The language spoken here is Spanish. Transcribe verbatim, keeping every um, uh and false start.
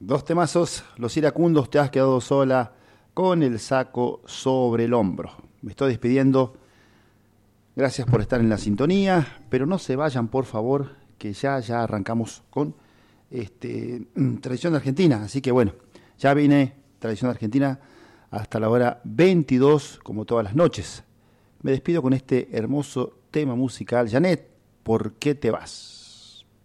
Dos temazos, los iracundos, te has quedado sola con el saco sobre el hombro. Me estoy despidiendo, gracias por estar en la sintonía, pero no se vayan por favor, que ya, ya arrancamos con este, Tradición Argentina, así que bueno, ya vine Tradición Argentina hasta la hora veintidós, como todas las noches. Me despido con este hermoso tema musical. Janet, ¿por qué te vas?